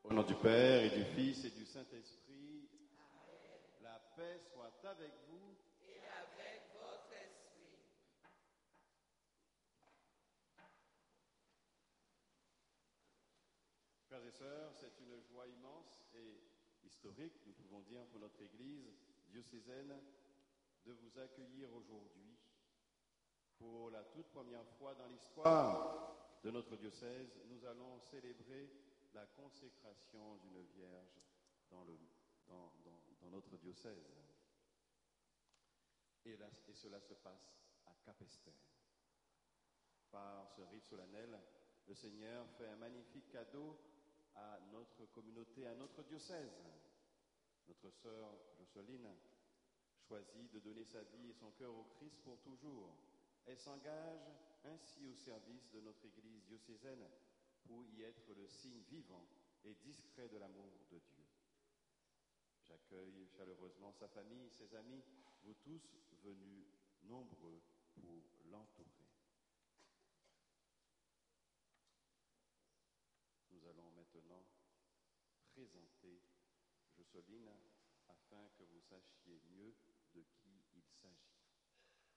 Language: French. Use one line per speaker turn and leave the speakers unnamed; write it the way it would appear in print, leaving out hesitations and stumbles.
Au nom du Père et du Fils et du Saint-Esprit, la paix soit avec vous.
Et avec votre esprit.
Frères et sœurs, c'est une joie immense et historique, nous pouvons dire, pour notre Église diocésaine, de vous accueillir aujourd'hui pour la toute première fois dans l'histoire de notre diocèse. Nous allons célébrer la consécration d'une Vierge dans notre diocèse. Et cela se passe à Capesterre. Par ce rite solennel, le Seigneur fait un magnifique cadeau à notre communauté, à notre diocèse. Notre sœur Jocelyne choisit de donner sa vie et son cœur au Christ pour toujours. Elle s'engage ainsi au service de notre Église diocésaine pour y être le signe vivant et discret de l'amour de Dieu. J'accueille chaleureusement sa famille, ses amis, vous tous venus nombreux pour l'entourer. Nous allons maintenant présenter Jocelyne afin que vous sachiez mieux de qui il s'agit.